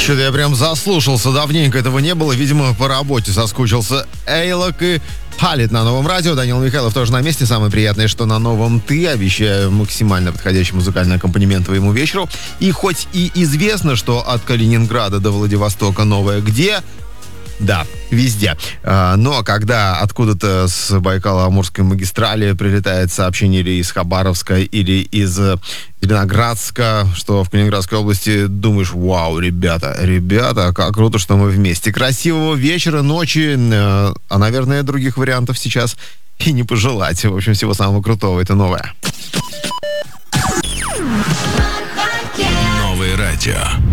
Что-то я прям заслушался, давненько этого не было, видимо, по работе соскучился. Эйлок и Халид на новом радио. Данил Михайлов тоже на месте. Самое приятное, что на новом «Ты». Обещаю максимально подходящий музыкальный аккомпанемент твоему вечеру. И хоть и известно, что от Калининграда до Владивостока новое где... Да, везде. Но когда откуда-то с Байкало-Амурской магистрали прилетает сообщение или из Хабаровска, или из Зеленоградска, что в Калининградской области, думаешь, вау, ребята, как круто, что мы вместе. Красивого вечера, ночи, а, наверное, других вариантов сейчас и не пожелать. В общем, всего самого крутого. Это новое. Новое радио.